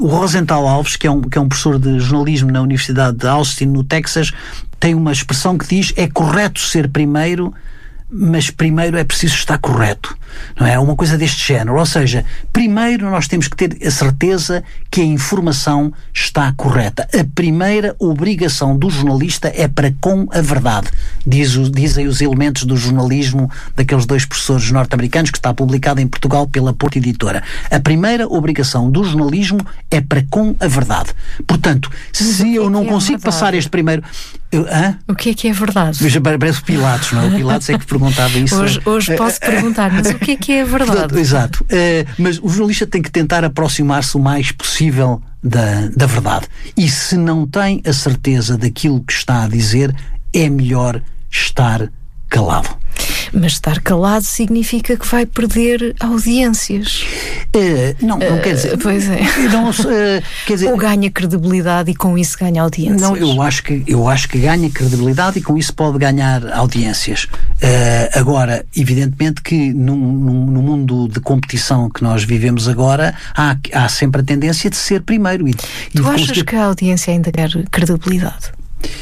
O Rosenthal Alves, que é um professor de jornalismo na Universidade de Austin, no Texas, tem uma expressão que diz: é correto ser primeiro, mas primeiro é preciso estar correto. Não é? Uma coisa deste género. Ou seja, primeiro nós temos que ter a certeza que a informação está correta. A primeira obrigação do jornalista é para com a verdade. Dizem os elementos do jornalismo daqueles 2 professores norte-americanos, que está publicado em Portugal pela Porto Editora. A primeira obrigação do jornalismo é para com a verdade. Portanto, se eu não consigo passar este primeiro... O que é verdade? Parece o Pilatos, não é? O Pilatos é que perguntava isso. Hoje posso perguntar, mas o que é verdade? Portanto, exato. Mas o jornalista tem que tentar aproximar-se o mais possível da verdade. E se não tem a certeza daquilo que está a dizer, é melhor estar calado. Mas estar calado significa que vai perder audiências. Não quer dizer... Pois é. Quer dizer, ou ganha credibilidade e com isso ganha audiências? Não, eu acho que ganha credibilidade e com isso pode ganhar audiências. Agora, evidentemente que no mundo de competição que nós vivemos agora, há sempre a tendência de ser primeiro. Tu achas que a audiência ainda quer credibilidade?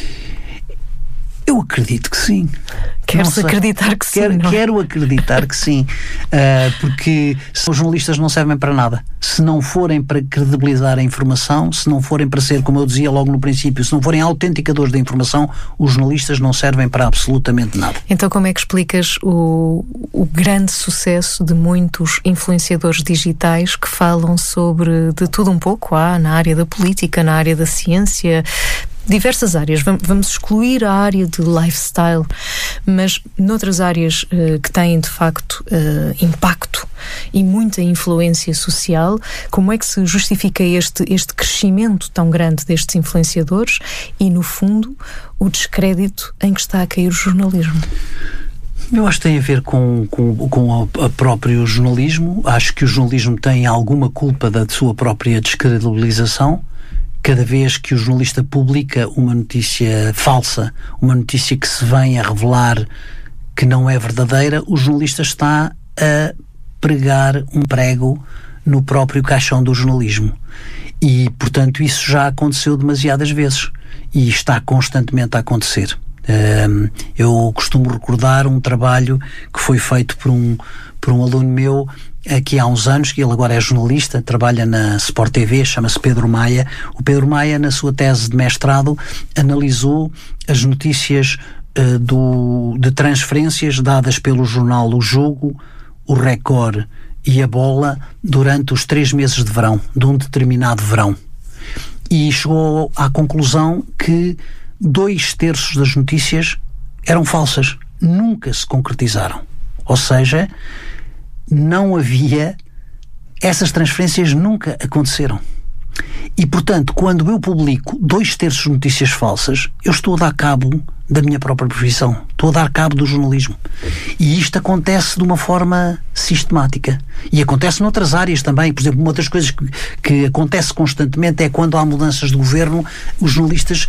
Eu acredito que sim. Queres acreditar que sim? Quero acreditar que sim. Porque os jornalistas não servem para nada. Se não forem para credibilizar a informação, se não forem para ser, como eu dizia logo no princípio, se não forem autenticadores da informação, os jornalistas não servem para absolutamente nada. Então como é que explicas o grande sucesso de muitos influenciadores digitais que falam sobre de tudo um pouco, na área da política, na área da ciência, diversas áreas? Vamos excluir a área de lifestyle, mas noutras áreas que têm de facto impacto e muita influência social, como é que se justifica este crescimento tão grande destes influenciadores e, no fundo, o descrédito em que está a cair o jornalismo? Eu acho que tem a ver com o próprio jornalismo. Acho que o jornalismo tem alguma culpa da sua própria descredibilização. Cada vez que o jornalista publica uma notícia falsa, uma notícia que se vem a revelar que não é verdadeira, o jornalista está a pregar um prego no próprio caixão do jornalismo. E, portanto, isso já aconteceu demasiadas vezes e está constantemente a acontecer. Eu costumo recordar um trabalho que foi feito por um aluno meu aqui há uns anos, que ele agora é jornalista, trabalha na Sport TV, chama-se Pedro Maia. O Pedro Maia, na sua tese de mestrado, analisou as notícias de transferências dadas pelo jornal O Jogo, o Record e a Bola durante os 3 meses de verão, de um determinado verão. E chegou à conclusão que 2/3 das notícias eram falsas, nunca se concretizaram. Ou seja, não havia, essas transferências nunca aconteceram. E, portanto, quando eu publico 2/3 de notícias falsas, eu estou a dar cabo da minha própria profissão, estou a dar cabo do jornalismo. E isto acontece de uma forma sistemática. E acontece noutras áreas também. Por exemplo, uma das coisas que acontece constantemente é quando há mudanças de governo, os jornalistas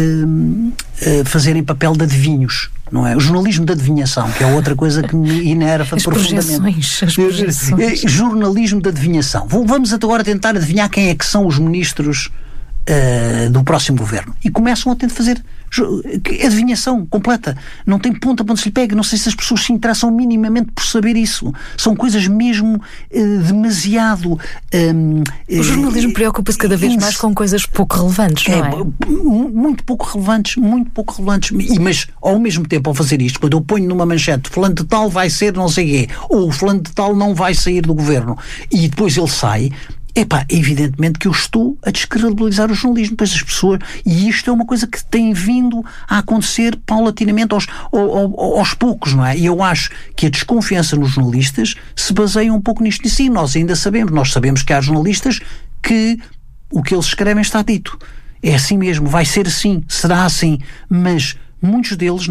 fazerem papel de adivinhos. Não é? O jornalismo de adivinhação, que é outra coisa que me enerva profundamente. As projeções. Jornalismo de adivinhação. Vamos agora tentar adivinhar quem é que são os ministros do próximo governo. E começam a tentar fazer adivinhação completa. Não tem ponta para onde se lhe pega. Não sei se as pessoas se interessam minimamente por saber isso. São coisas mesmo demasiado... o jornalismo preocupa-se cada vez mais com coisas pouco relevantes, não é? Muito pouco relevantes. Mas, ao mesmo tempo, ao fazer isto, quando eu ponho numa manchete fulano de tal vai ser não sei quê, ou fulano de tal não vai sair do governo, e depois ele sai, evidentemente que eu estou a descredibilizar o jornalismo, pois as pessoas, e isto é uma coisa que tem vindo a acontecer paulatinamente aos poucos, não é? E eu acho que a desconfiança nos jornalistas se baseia um pouco nisto. E sim, nós sabemos que há jornalistas que o que eles escrevem está dito. É assim mesmo, vai ser assim, será assim, mas muitos deles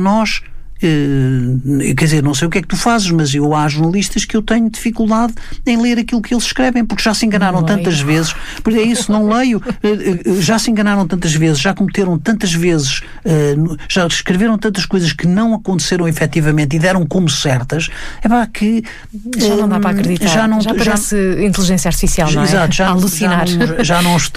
quer dizer, não sei o que é que tu fazes, mas há jornalistas que eu tenho dificuldade em ler aquilo que eles escrevem, porque já se enganaram tantas vezes. Porque é isso, não leio. Já se enganaram tantas vezes, já cometeram tantas vezes, já escreveram tantas coisas que não aconteceram efetivamente e deram como certas, que já não dá para acreditar. Já parece inteligência artificial, não é? Exato, a alucinar. Já não estou